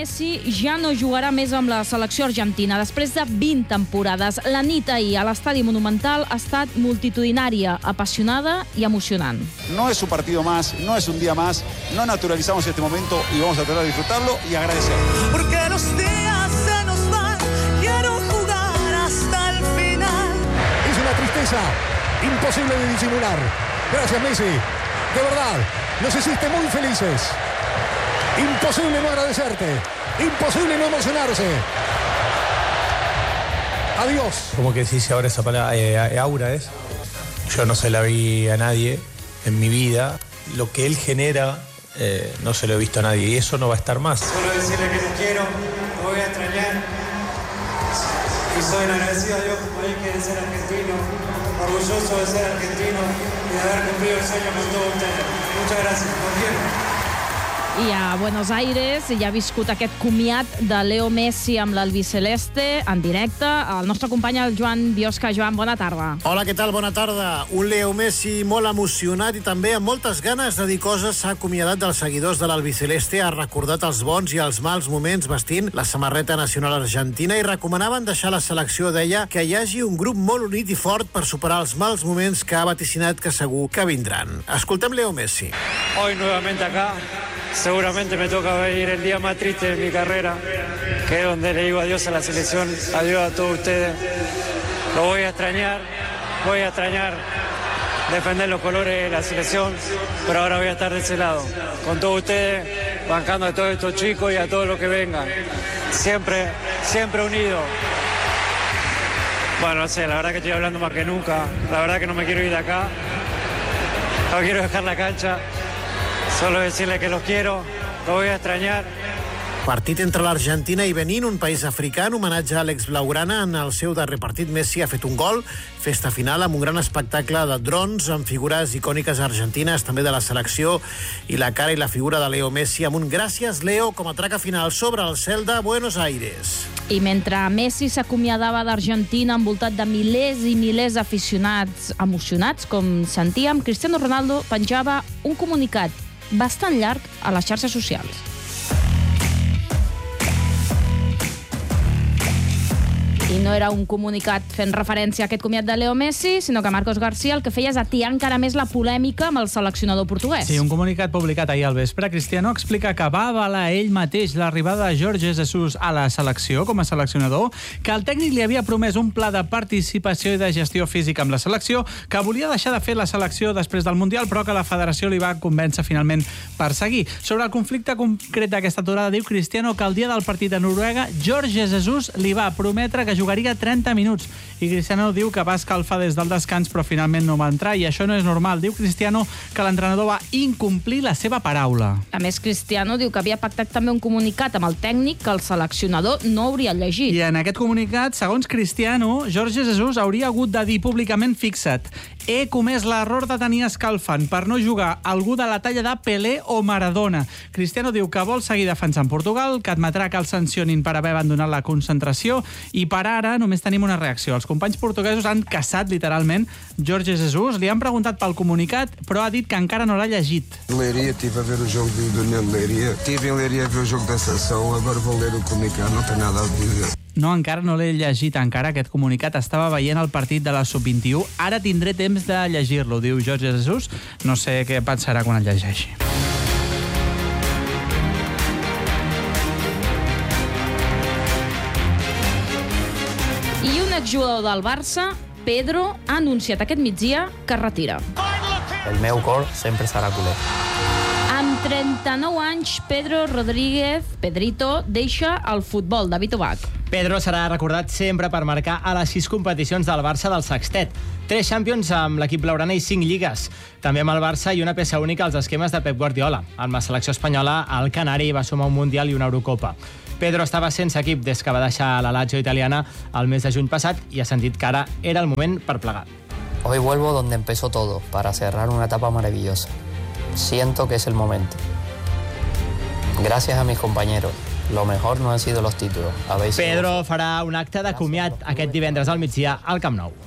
Messi ja no jugarà més amb la selecció argentina. Després de 20 temporades, la nit ahir a l'Estadi Monumental ha estat multitudinària, apassionada i emocionant. No es un partido más, no es un día más, no naturalizamos este momento y vamos a tratar de disfrutarlo y agradecer. Porque los días se nos van, quiero jugar hasta el final. Es una tristeza imposible de disimular. Gracias, Messi. De verdad, nos hiciste muy felices. Imposible no agradecerte. Imposible no emocionarse. Adiós. ¿Cómo que dice ahora esa palabra? Aura es. Yo no se la vi a nadie en mi vida. Lo que él genera no se lo he visto a nadie y eso no va a estar más. Solo decirle que los quiero, los voy a extrañar. Y soy agradecido a Dios por ahí que de ser argentino, orgulloso de ser argentino y de haber cumplido el sueño con todos ustedes. Muchas gracias, los quiero. I a Buenos Aires ja ha viscut aquest comiat de Leo Messi amb l'albiceleste en directe. El nostre company, el Joan Biosca. Joan, bona tarda. Hola, què tal? Bona tarda. Un Leo Messi molt emocionat i també amb moltes ganes de dir coses s'ha acomiadat dels seguidors de l'albiceleste, ha recordat els bons i els mals moments vestint la samarreta nacional argentina i recomanaven deixar la selecció, deia, que hi hagi un grup molt unit i fort per superar els mals moments que ha vaticinat que segur que vindran. Escoltem Leo Messi. Hoy nuevamente acá. Seguramente me toca vivir el día más triste de mi carrera, que es donde le digo adiós a la selección, adiós a todos ustedes. Lo voy a extrañar defender los colores de la selección, pero ahora voy a estar de ese lado, con todos ustedes, bancando a todos estos chicos y a todos los que vengan. Siempre unidos. Bueno, no sé, la verdad que estoy hablando más que nunca, la verdad que no me quiero ir de acá, no quiero dejar la cancha. Solo decirle que los quiero, los voy a extrañar. Partit entre l'Argentina i Benín, un país africà, en homenatge a Alex Blaugrana. En el seu darrer partit, Messi ha fet un gol. Festa final amb un gran espectacle de drons amb figures icòniques argentines, també de la selecció, i la cara i la figura de Leo Messi amb un gràcies, Leo, com a traca final sobre el cel de Buenos Aires. I mentre Messi s'acomiadava d'Argentina envoltat de milers i milers d'aficionats emocionats, com sentíem, Cristiano Ronaldo penjava un comunicat bastant llarg a les xarxes socials. I no era un comunicat fent referència a aquest comiat de Leo Messi, sinó que Marcos García el que feia és atiar encara més la polèmica amb el seleccionador portuguès. Sí, un comunicat publicat ahir al vespre. Cristiano explica que va avalar ell mateix l'arribada de Jorge Jesus a la selecció com a seleccionador, que el tècnic li havia promès un pla de participació i de gestió física amb la selecció, que volia deixar de fer la selecció després del Mundial, però que la federació li va convèncer finalment per seguir. Sobre el conflicte concret d'aquesta aturada, diu Cristiano que el dia del partit de Noruega, Jorge Jesus li va prometre que jugaria 30 minuts i Cristiano diu que va escalfar des del descans però finalment no va entrar i això no és normal. Diu Cristiano que l'entrenador va incomplir la seva paraula. A més, Cristiano diu que havia pactat també un comunicat amb el tècnic que el seleccionador no hauria llegit. I en aquest comunicat, segons Cristiano, Jorge Jesus hauria hagut de dir públicament, fixa't, he comès l'error de tenir escalfant per no jugar algú de la talla de Pelé o Maradona. Cristiano diu que vol seguir defensant Portugal, que admetrà que el sancionin per haver abandonat la concentració i per ara només tenim una reacció. Els companys portuguesos han caçat literalment Jorge Jesus, li han preguntat pel comunicat, però ha dit que encara no l'ha llegit. Leiria, estive a ver o jogo do União de Leiria, estive em Leiria a ver o jogo da seleção, agora vou ler o comunicat, no té nada a dizer. No, encara no l'he llegit, encara aquest comunicat. Estava veient el partit de la Sub-21. Ara tindré temps de llegir-lo, diu Jorge Jesus. No sé què pensarà quan el llegeixi. I un exjugador del Barça, Pedro, ha anunciat aquest migdia que es retira. El meu cor sempre serà culer. Amb 39 anys, Pedro Rodríguez, Pedrito, deixa el futbol. David Obac. Pedro serà recordat sempre per marcar a les 6 competicions del Barça del sextet. 3 Champions amb l'equip blaugrana i 5 lligues. També amb el Barça i una peça única als esquemes de Pep Guardiola. Amb la selecció espanyola, el Canari va sumar un Mundial i una Eurocopa. Pedro estava sense equip des que va deixar la Lazio italiana el mes de juny passat i ha sentit que ara era el moment per plegar. Hoy vuelvo donde empezó todo, para cerrar una etapa maravillosa. Siento que es el momento. Gracias a mis compañeros. Lo mejor no han sido los títulos. Pedro farà un acte de comiat aquest divendres al migdia al Camp Nou.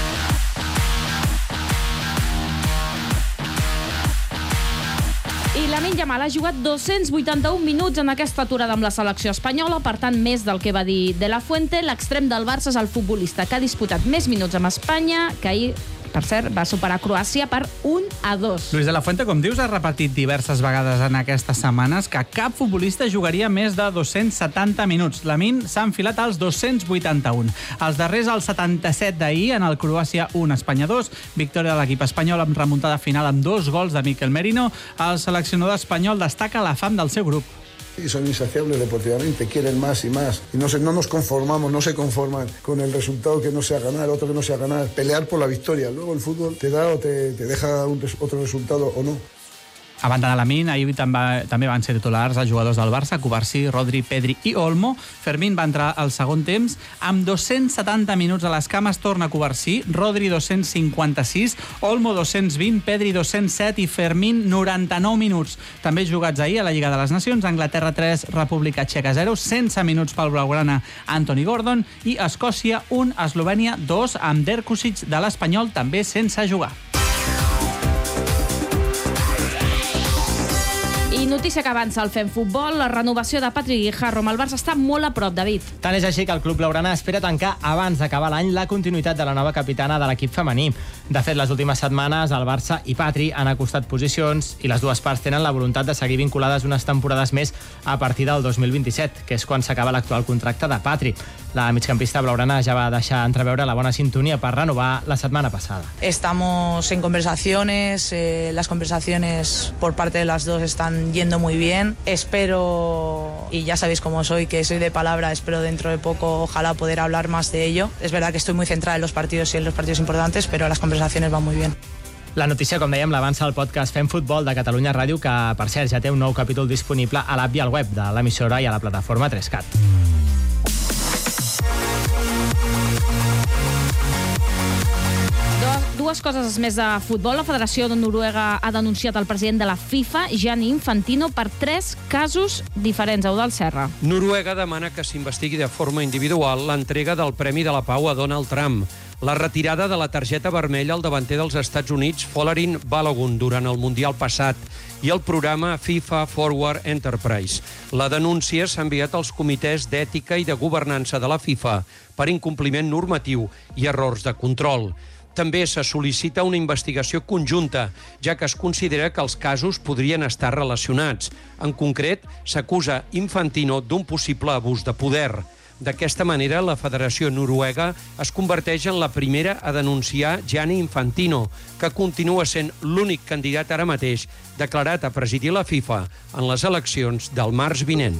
I Lamine Yamal ha jugat 281 minuts en aquesta aturada amb la selecció espanyola, per tant, més del que va dir De La Fuente. L'extrem del Barça és el futbolista que ha disputat més minuts amb Espanya, que ahir, per cert, va superar Croàcia per 1-2. Luis de la Fuente, com dius, ha repetit diverses vegades en aquestes setmanes que cap futbolista jugaria més de 270 minuts. Lamine s'ha enfilat als 281. Els darrers, els 77 d'ahir, en el Croàcia 1, Espanya 2. Victòria de l'equip espanyol amb remuntada final amb 2 gols de Mikel Merino. El seleccionador espanyol destaca la fam del seu grup. Y son insaciables deportivamente, quieren más y más. Y no nos conformamos, no se conforman con el resultado que no sea ganar, otro que no sea ganar. Pelear por la victoria. Luego el fútbol te da o te deja otro resultado o no. A banda de Lamine, ahir també van ser titulars els jugadors del Barça, Cubarsí, Rodri, Pedri i Olmo. Fermín va entrar al segon temps. Amb 270 minuts a les cames torna Cubarsí, Rodri 256, Olmo 220, Pedri 207 i Fermín 99 minuts. També jugats ahir a la Lliga de les Nacions, Anglaterra 3, República Txeca 0, sense minuts pel blaugrana Anthony Gordon, i Escòcia 1, Eslovènia 2, amb Derkusic de l'Espanyol també sense jugar. I notícia que avança al Fem Futbol, la renovació de Patrick Guijarro amb el Barça està molt a prop, David. Tant és així que el club blaugrana espera tancar abans d'acabar l'any la continuïtat de la nova capitana de l'equip femení. De fet, les últimes setmanes el Barça i Patri han acostat posicions i les dues parts tenen la voluntat de seguir vinculades unes temporades més a partir del 2027, que és quan s'acaba l'actual contracte de Patri. La migcampista blaugrana ja va deixar entreveure la bona sintonia per renovar la setmana passada. Estamos en conversaciones, las conversaciones por parte de las dos están yendo muy bien. Espero, y ya sabéis cómo soy, que soy de palabra, espero dentro de poco ojalá poder hablar más de ello. Es verdad que estoy muy centrada en los partidos y en los partidos importantes, pero las conversaciones van muy bien. La notícia, com dèiem, l'avança el podcast Fem Futbol de Catalunya Ràdio, que, per cert, ja té un nou capítol disponible a l'app i al web de l'emissora i a la plataforma 3CAT. Dues coses més de futbol. La Federació de Noruega ha denunciat el president de la FIFA, Gianni Infantino, per 3 casos diferents. Eudald Serra. Noruega demana que s'investigui de forma individual l'entrega del Premi de la Pau a Donald Trump, la retirada de la targeta vermella al davanter dels Estats Units, Folarin Balogun, durant el Mundial passat, i el programa FIFA Forward Enterprise. La denúncia s'ha enviat als comitès d'ètica i de governança de la FIFA per incompliment normatiu i errors de control. També se sol·licita una investigació conjunta, ja que es considera que els casos podrien estar relacionats. En concret, s'acusa Infantino d'un possible abús de poder. D'aquesta manera, la Federació Noruega es converteix en la primera a denunciar Gianni Infantino, que continua sent l'únic candidat ara mateix declarat a presidir la FIFA en les eleccions del març vinent.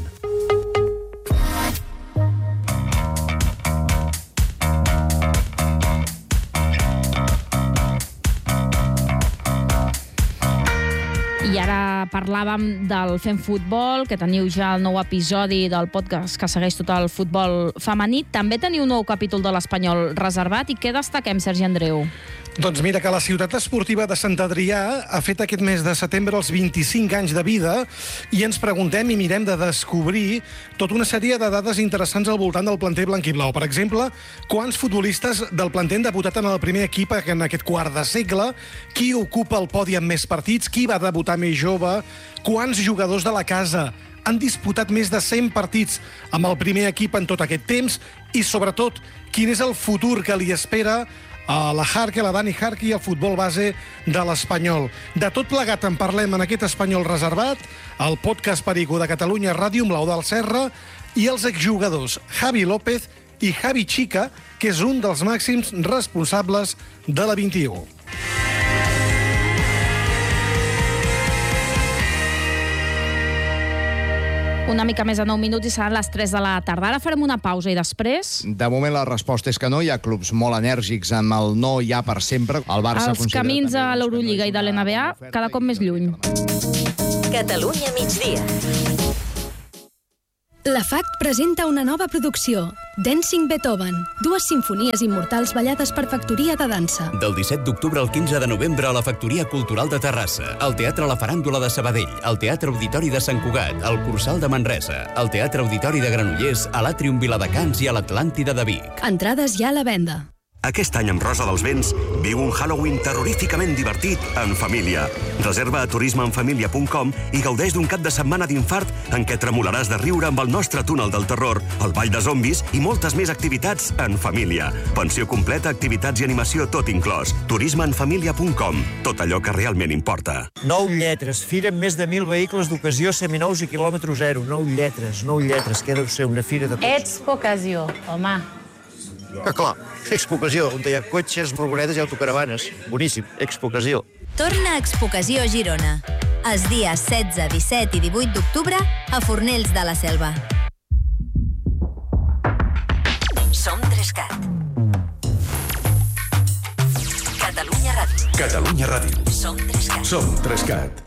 I ara parlàvem del Fem Futbol, que teniu ja el nou episodi del podcast que segueix tot el futbol femení. També teniu un nou capítol de l'Espanyol reservat. I què destaquem, Sergi Andreu? Doncs mira que la ciutat esportiva de Sant Adrià ha fet aquest mes de setembre els 25 anys de vida i ens preguntem i mirem de descobrir tota una sèrie de dades interessants al voltant del planter blanquiblau. Per exemple, quants futbolistes del planter han debutat en el primer equip en aquest quart de segle, qui ocupa el podi amb més partits, qui va debutar més jove, quants jugadors de la casa han disputat més de 100 partits amb el primer equip en tot aquest temps i, sobretot, quin és el futur que li espera a la Jarque, a la Dani Jarque i al futbol base de l'Espanyol. De tot plegat en parlem en aquest Espanyol reservat, el podcast Perico de Catalunya Ràdio amb l'Eudald Serra i els exjugadors Javi López i Javi Chica, que és un dels màxims responsables de la 21. Una mica més de 9 minuts i seran les 3 de la tarda. Ara farem una pausa i després... De moment la resposta és que no. Hi ha clubs molt enèrgics amb el no ja per sempre. El Barça Els camins a l'Eurolliga i de l'NBA cada cop més lluny. Catalunya migdia. La FAC presenta una nova producció, Dancing Beethoven, 2 simfonies immortals ballades per Factoria de Dansa. Del 17 d'octubre al 15 de novembre a la Factoria Cultural de Terrassa, al Teatre La Faràndula de Sabadell, al Teatre Auditori de Sant Cugat, al Cursal de Manresa, al Teatre Auditori de Granollers, a l'Àtrium Viladecans i a l'Atlàntida de Vic. Entrades ja a la venda. Aquest any amb Rosa dels Vents viu un Halloween terroríficament divertit en família. Reserva a turismeenfamilia.com i gaudeix d'un cap de setmana d'infart en què tremolaràs de riure amb el nostre túnel del terror, el ball de zombis i moltes més activitats en família. Pensió completa, activitats i animació tot inclòs. turismeenfamilia.com. Tot allò que realment importa. 9 lletres. Fira amb més de 1.000 vehicles d'ocasió seminous i quilòmetre zero. 9 lletres. Què deu ser una fira de... Expo Ocasió, home. Ah, clar, Expo Ocasió, on hi ha cotxes, furgonetes i autocaravanes. Boníssim, Expo Ocasió. Torna a Expo Ocasió Girona. Els dies 16, 17 i 18 d'octubre a Fornells de la Selva. Som 3CAT. Catalunya Ràdio. Catalunya Ràdio. Som 3CAT. Som 3CAT.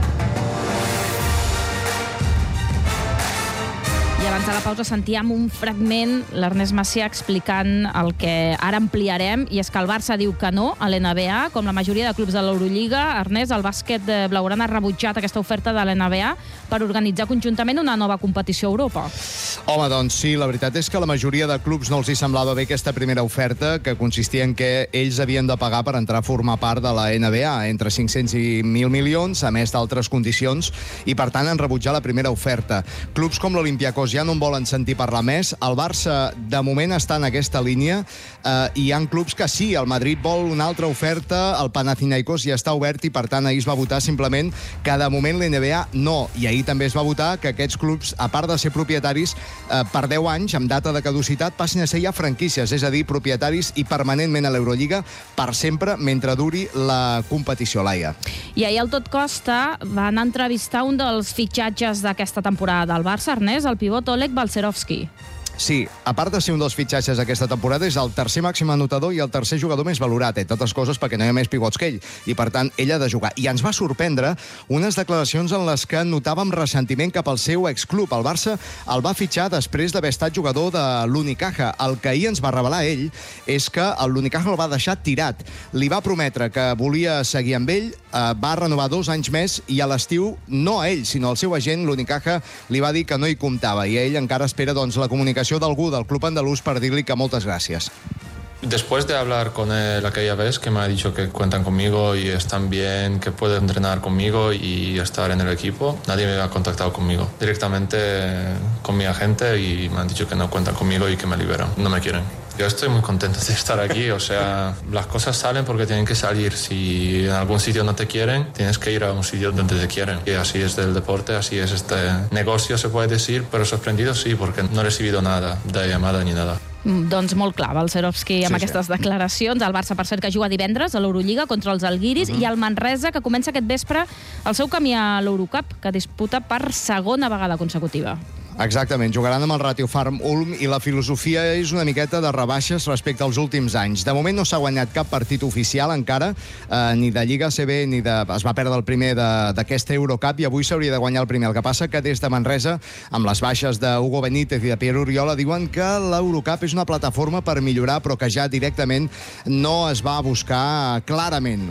I abans de la pausa sentíem un fragment, l'Ernest Macià explicant el que ara ampliarem, i és que el Barça diu que no a l'NBA, com la majoria de clubs de l'Eurolliga. Ernest, el bàsquet blaugrana ha rebutjat aquesta oferta de l'NBA per organitzar conjuntament una nova competició a Europa. Home, doncs sí, la veritat és que la majoria de clubs no els hi semblava bé aquesta primera oferta, que consistia en que ells havien de pagar per entrar a formar part de la NBA, entre 500 i 1.000 milions, a més d'altres condicions, i per tant han rebutjat la primera oferta. Clubs com l'Olympiacos ja no en volen sentir parlar més. El Barça, de moment, està en aquesta línia. Hi ha clubs que sí, el Madrid vol una altra oferta, el Panathinaikos ja està obert i, per tant, ahir es va votar simplement que, de moment, l'NBA no. I ahir també es va votar que aquests clubs, a part de ser propietaris, per 10 anys, amb data de caducitat, passin a ser ja franquícies, és a dir, propietaris i permanentment a l'Eurolliga per sempre, mentre duri la competició, Laia. I ahir el Tot Costa va anar a entrevistar un dels fitxatges d'aquesta temporada del Barça, Ernest, el pivot Oleg Balcerovski. Sí, a part de ser un dels fitxatges d'aquesta temporada, és el tercer màxim anotador i el tercer jugador més valorat, entre altres coses perquè no hi ha més pivots que ell, i per tant ell ha de jugar. I ens va sorprendre unes declaracions en les que notàvem ressentiment cap al seu exclub. El Barça el va fitxar després d'haver estat jugador de l'Unicaja. El que ahir ens va revelar ell és que l'Unicaja el va deixar tirat. Li va prometre que volia seguir amb ell, va renovar 2 anys més i a l'estiu, no a ell, sinó al seu agent, l'Unicaja li va dir que no hi comptava i ell encara espera doncs, la comunicació d'algú del club andalús per dir-li que moltes gràcies. Después de hablar con él aquella vez, que me ha dicho que cuentan conmigo y están bien, que puede entrenar conmigo y estar en el equipo, nadie me ha contactado conmigo. Directamente con mi agente y me han dicho que no cuentan conmigo y que me liberan. No me quieren. Yo estoy muy contento de estar aquí, o sea, las cosas salen porque tienen que salir. Si en algún sitio no te quieren, tienes que ir a un sitio donde te quieren. Y así es del deporte, así es este negocio, se puede decir, pero sorprendido sí, porque no he recibido nada de llamada ni nada. Doncs molt clar, Balcerovski amb aquestes declaracions. El Barça, per cert, que juga divendres a l'Eurolliga contra els Alguiris, i el Manresa, que comença aquest vespre el seu camí a l'Eurocup, que disputa per segona vegada consecutiva. Exactament, jugaran amb el Ratio Farm Ulm i la filosofia és una miqueta de rebaixes respecte als últims anys. De moment no s'ha guanyat cap partit oficial encara, ni de Lliga ACB ni de... Es va perdre el primer d'aquesta Eurocup i avui s'hauria de guanyar el primer. El que passa que des de Manresa, amb les baixes d'Hugo Benítez i de Pierre Oriola, diuen que l'Eurocup és una plataforma per millorar, però que ja directament no es va buscar clarament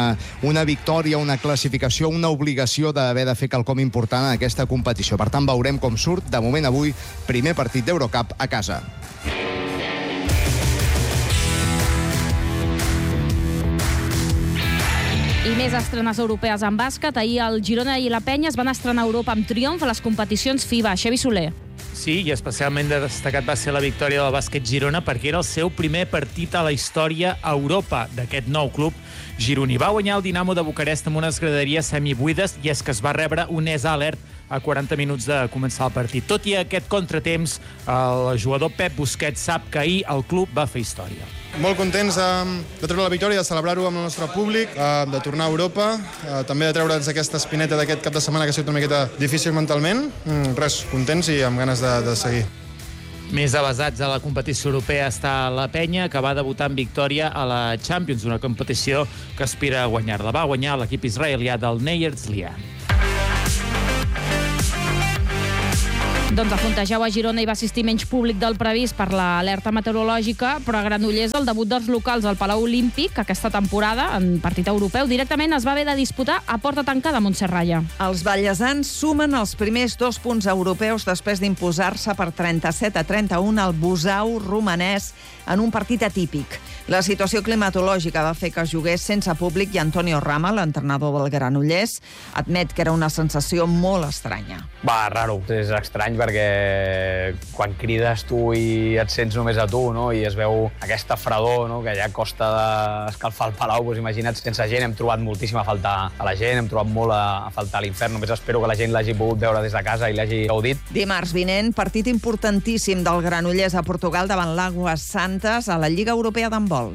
una victòria, una classificació, una obligació d'haver de fer quelcom important en aquesta competició. Per tant, veurem com surt. De moment, avui, primer partit d'Eurocup a casa. I més estrenes europees en bàsquet. Ahir el Girona i la Penya es van estrenar a Europa amb triomf a les competicions FIBA. Xavi Soler. Sí, i especialment destacat va ser la victòria del bàsquet Girona perquè era el seu primer partit a la història a Europa d'aquest nou club gironí. Va guanyar el Dinamo de Bucarest amb unes graderies semibuides i és que es va rebre un ESA alert a 40 minuts de començar el partit. Tot i aquest contratemps, el jugador Pep Busquets sap que ahir el club va fer història. Molt contents de treure la victòria, de celebrar-ho amb el nostre públic, de tornar a Europa, també de treure'ns aquesta espineta d'aquest cap de setmana que ha sigut una miqueta difícil mentalment. Res, contents i amb ganes de seguir. Més avasats a la competició europea està la Penya, que va debutar amb victòria a la Champions, una competició que aspira a guanyar-la. Va guanyar l'equip israelià del Neyers Lian. Doncs a Fontejau, a Girona, hi va assistir menys públic del previst per l'alerta meteorològica, però a Granollers el debut dels locals al Palau Olímpic aquesta temporada, en partit europeu, directament es va haver de disputar a porta tancada a Montserralla. Els ballesans sumen els primers 2 punts europeus després d'imposar-se per 37-31 al Busau romanès en un partit atípic. La situació climatològica va fer que jugués sense públic i Antonio Rama, l'entrenador del Granollers, admet que era una sensació molt estranya. Raro. És estrany perquè quan crides tu i et sents només a tu, no? I es veu aquesta fredor, no? Que ja costa d'escalfar el Palau, doncs imagina't sense gent. Hem trobat moltíssim a faltar a la gent, hem trobat molt a faltar a l'infern. Només espero que la gent l'hagi pogut veure des de casa i l'hagi gaudit. Dimarts vinent, partit importantíssim del Granollers a Portugal davant l'Aguas Santas a la Lliga Europea d'handbol.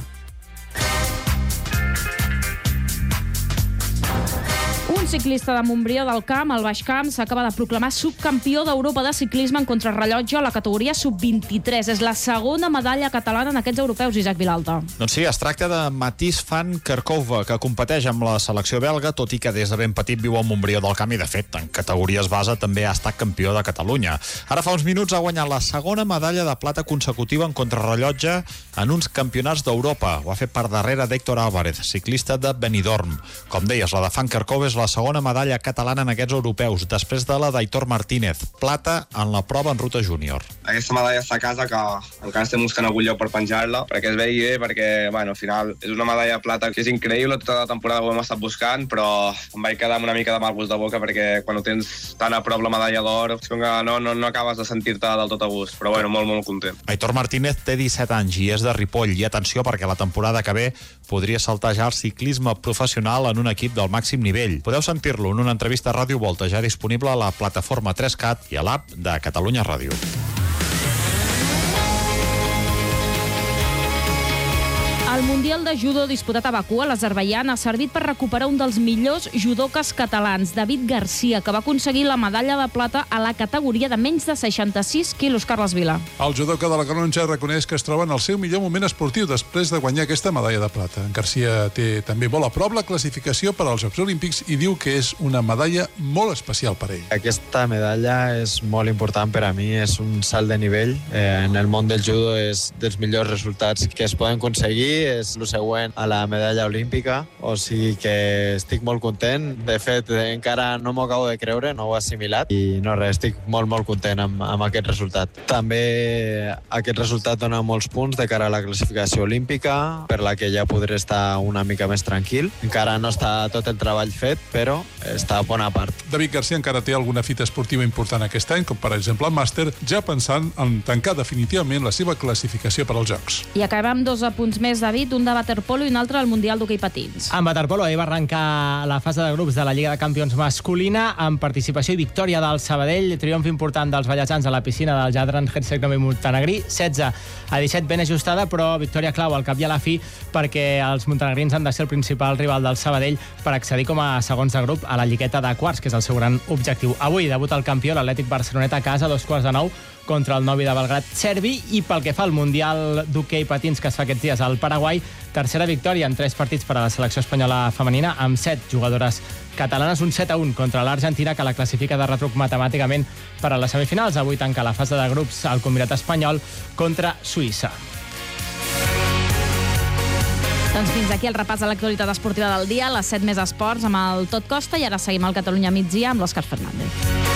Un ciclista de Montbrió del Camp, al Baix Camp, s'acaba de proclamar subcampió d'Europa de ciclisme en contrarrellotge a la categoria sub-23. És la segona medalla catalana en aquests europeus, Isaac Vilalta. Doncs sí, es tracta de Matís van Kerkhove, que competeix amb la selecció belga, tot i que des de ben petit viu a Montbrió del Camp i, de fet, en categories base també ha estat campió de Catalunya. Ara fa uns minuts ha guanyat la segona medalla de plata consecutiva en contrarrellotge en uns campionats d'Europa. Ho ha fet per darrere d'Héctor Álvarez, ciclista de Benidorm. Com deies, la de van Kerkhove és la segona medalla catalana en aquests europeus, després de la d'Aitor Martínez, plata en la prova en ruta júnior. Aquesta medalla està a casa, que encara estem buscant algun lloc per penjar-la, perquè es vegi bé, perquè, al final és una medalla de plata que és increïble, tota la temporada ho hem estat buscant, però em vaig quedar amb una mica de mal gust de boca, perquè quan ho tens tan a prop la medalla d'or, no acabes de sentir-te del tot a gust, però molt, molt content. Aitor Martínez té 17 anys i és de Ripoll, i atenció perquè la temporada que ve podria saltar ja el ciclisme professional en un equip del màxim nivell. Podeu sentir-lo en una entrevista a Ràdio Volta, ja disponible a la plataforma 3CAT i a l'app de Catalunya Ràdio. El Mundial de Judo disputat a Bakú, a l'Azerbaidjan, ha servit per recuperar un dels millors judoques catalans, David Garcia, que va aconseguir la medalla de plata a la categoria de menys de 66 quilos. Carles Vila. El judoka de la Canonja reconeix que es troba en el seu millor moment esportiu després de guanyar aquesta medalla de plata. Garcia té també molt a prop la classificació per als Jocs Olímpics i diu que és una medalla molt especial per ell. Aquesta medalla és molt important per a mi, és un salt de nivell. En el món del judo és dels millors resultats que es poden aconseguir, és el següent a la medalla olímpica, o sigui que estic molt content. De fet, encara no m'ho acabo de creure, no ho he assimilat, i estic molt, molt content amb aquest resultat. També aquest resultat dona molts punts de cara a la classificació olímpica, per la que ja podré estar una mica més tranquil. Encara no està tot el treball fet, però està a bona part. David Garcia encara té alguna fita esportiva important aquest any, com per exemple el màster, ja pensant en tancar definitivament la seva classificació per als Jocs. I acabem amb 2 apunts més, David, un de waterpolo i un altre al Mundial d'hoquei patins. En waterpolo ahir va arrencar la fase de grups de la Lliga de Campions masculina amb participació i victòria del Sabadell, triomf important dels ballesans a la piscina del Jadran Herceg-Novi Montenegrí, 16-17 ben ajustada, però victòria clau al cap i a la fi, perquè els montenegrins han de ser el principal rival del Sabadell per accedir com a segons de grup a la lligueta de quarts, que és el seu gran objectiu. Avui debuta el campió, l'Atlètic Barceloneta, a casa, 8:45, contra el Novi de Belgrat serbi. I pel que fa al Mundial d'hoquei patins que es fa aquests dies al Paraguai, tercera victòria en 3 partits per a la selecció espanyola femenina, amb 7 jugadores catalanes, un 7-1 contra l'Argentina, que la classifica de retruc matemàticament per a les semifinals. Avui tanca la fase de grups al combinat espanyol contra Suïssa. Doncs fins aquí el repàs de l'actualitat esportiva del dia, les 7 més esports amb el Tot Costa, i ara seguim al Catalunya Migdia amb l'Òscar Fernández.